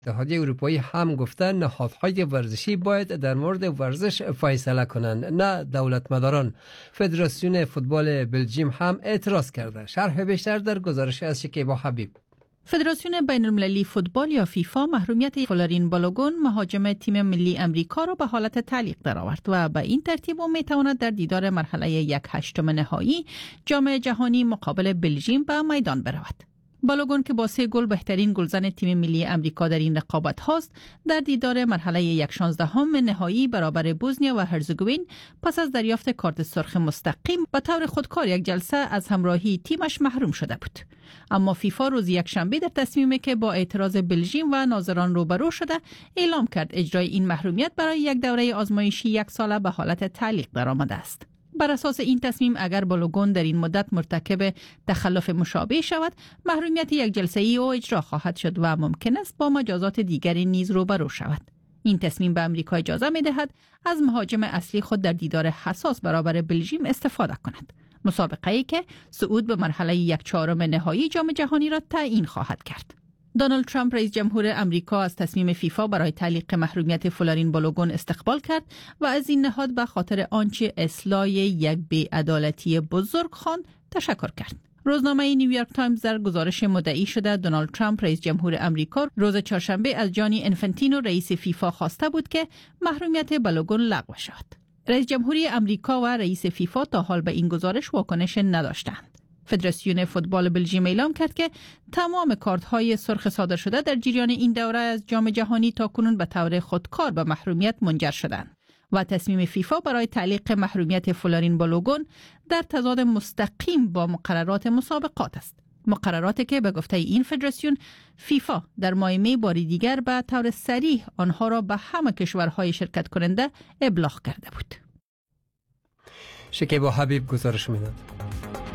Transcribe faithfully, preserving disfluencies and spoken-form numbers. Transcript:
اتحادیه اروپایی هم گفته نهادهای ورزشی باید در مورد ورزش فیصله کنند، نه دولتمداران. فدراسیون فوتبال بلژیم هم اعتراض کرده. شرح بیشتر در گزارش از شکیبا حبیب. فدراسیون بین المللی فوتبال یا فیفا محرومیت فلورین بالوگون مهاجم تیم ملی امریکا را به حالت تعلیق درآورد و به این ترتیب او میتواند در دیدار مرحله یک هشتم نهایی جام جهانی مقابل بلژیم به میدان برود. بالوگون که با سه گل بهترین گلزن تیم ملی امریکا در این رقابت هاست، در دیدار مرحله یک شانزدهم نهایی برابر بوسنیا و هرزگوین پس از دریافت کارت سرخ مستقیم به طور خودکار یک جلسه از همراهی تیمش محروم شده بود. اما فیفا روز یکشنبه در تصمیمی که با اعتراض بلژیم و ناظران روبرو شده اعلام کرد اجرای این محرومیت برای یک دوره آزمایشی یک ساله به حالت تعلیق درآمده است. بر اساس این تصمیم اگر بالوگون در این مدت مرتکب تخلف مشابه شود، محرومیت یک جلسه ای او اجرا خواهد شد و ممکن است با مجازات دیگری نیز روبرو شود. این تصمیم به امریکا اجازه می دهد از مهاجم اصلی خود در دیدار حساس برابر بلژیم استفاده کند. مسابقه ای که صعود به مرحله یک چهارم نهایی جام جهانی را تعیین خواهد کرد. دونالد ترامپ رئیس جمهور امریکا از تصمیم فیفا برای تعلیق محرومیت فلورین بالوگون استقبال کرد و از این نهاد به خاطر آنچه اصلاح یک بی‌عدالتی بزرگ خواند تشکر کرد. روزنامه نیویورک تایمز در گزارش مدعی شده دونالد ترامپ رئیس جمهور امریکا روز چهارشنبه از جانی انفنتینو رئیس فیفا خواسته بود که محرومیت بالوگون لغو شود. رئیس جمهوری امریکا و رئیس فیفا تا حال به این گزارش واکنش نداشتند. فدراسیون فوتبال بلژیم اعلام کرد که تمام کارت‌های سرخ صادر شده در جریان این دوره از جام جهانی تاکنون به طور خودکار به محرومیت منجر شدند و تصمیم فیفا برای تعلیق محرومیت فلورین بالوگون در تضاد مستقیم با مقررات مسابقات است. مقرراتی که به گفته این فدراسیون فیفا در ماه می باری دیگر به طور صریح آنها را به همه کشورهای شرکت کننده ابلاغ کرده بود. شکیبا حبیب گزارش می‌داد.